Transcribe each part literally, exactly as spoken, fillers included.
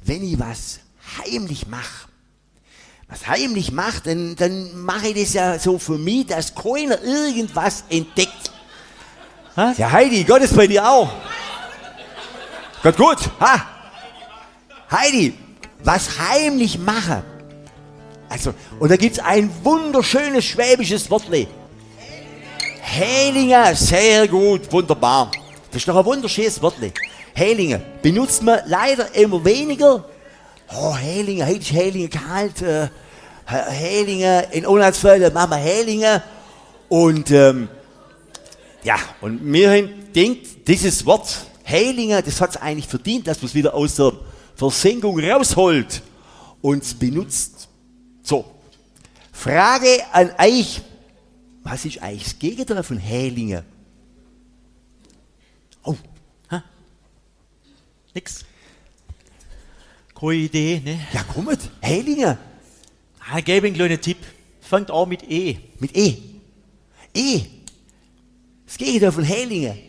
wenn ich was heimlich mache, was heimlich mache, dann, dann mache ich das ja so für mich, dass keiner irgendwas entdeckt. Was? Ja, Heidi, Gott ist bei dir auch. Gott gut, ha? Heidi, was heimlich mache. Also, und da gibt es ein wunderschönes schwäbisches Wortle. Hählinge, sehr gut, wunderbar. Das ist doch ein wunderschönes Wortle. Hählinge benutzt man leider immer weniger. Oh, Hählinge, heute ist Hählinge kalt. Äh, Hählinge, in Unheilsfällen machen wir Hählinge. Und ähm, ja, und mir denkt, dieses Wort Hählinge, das hat es eigentlich verdient, dass man es wieder aus der Versenkung rausholt und es benutzt. So, Frage an euch. Was ist eigentlich das Gegenteil von Hählinge? Oh, ha? Nix. Keine Idee, ne? Ja, kommt, Hählinge. Ah, ich gebe einen kleinen Tipp. Fängt auch mit E. Mit E. E. Das Gegenteil von Hählinge.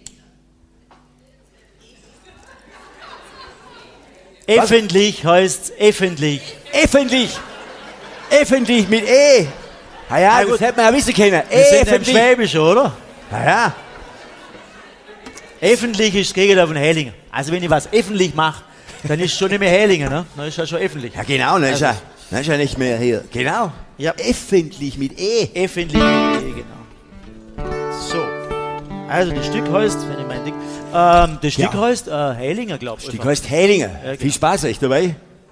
Öffentlich heißt öffentlich. Öffentlich. Öffentlich mit E. Ah ja, Na das gut. hätte man ja wissen können. Wir sind im Öffentlich. Schwäbischen, oder? Ah ja. Öffentlich ist das Gegenteil von Hählinge. Also wenn ich was öffentlich mache, dann ist es schon nicht mehr Hählinge, ne? Dann ist ja schon öffentlich. Ja genau, dann ist, ja, dann ist ja nicht mehr hier. Genau. Ja. Öffentlich mit E. Öffentlich mit E, genau. So. Also das Stück heißt, wenn ich mein Ding. Ähm, das Stück Ja. heißt äh, Hählinger, glaube ich. Die heißt Hählinge. Ja, genau. Viel Spaß euch dabei.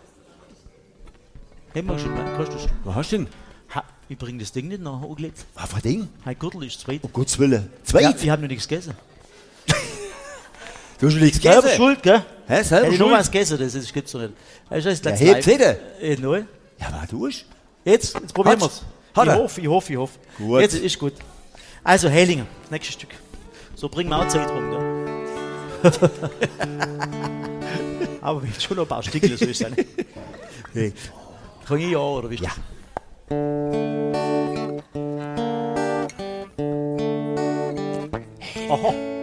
Haben wir schon mal. Kostet das? Was hast du denn? Ha, ich bringe das Ding nicht nach angelegt. Was für ein Ding? Mein Gürtel ist zweit. Um Gottes Willen. Zweit? Ja, ich habe noch nichts gegessen. Du hast schon nichts Selber gegessen? schuld, gell? Hä, selber Hätte ich noch schuld? was gegessen, das ist, gibt's doch nicht. Das ist Ja, das hebt bitte. Äh, nein. Ja, was tust Jetzt, jetzt probieren wir Hat's? es. Hat Ich er? hoffe, ich hoffe, ich hoffe. Gut. Jetzt ist gut. Also, Hählinger, nächstes Stück. So bringen wir auch Zeit rum, gell? Aber wir haben schon noch ein paar Stückchen, so ist es nicht. Hey. Fange ich an, oder wie? Ja. Aha.